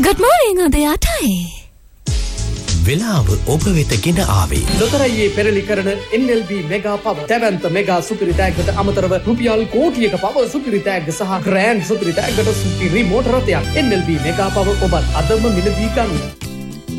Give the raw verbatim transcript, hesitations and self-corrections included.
Good morning උදේ අටයි. වෙලාව ඔබ වෙත ගෙන ආවේ. ලොතරැයියේ පෙරලි කරන N L B මෙගා පව. දැවැන්ත මෙගා සුපිරි තෑග්ගට අමතරව රුපියල් කෝටියක පව සුපිරි තෑග්ග සහ ග්‍රෑන්ඩ් සුපිරි තෑග්ගට සුපිරි මෝටර රථයක්. N L B මෙගා පව ඔබත් අදම මිලදී ගන්න.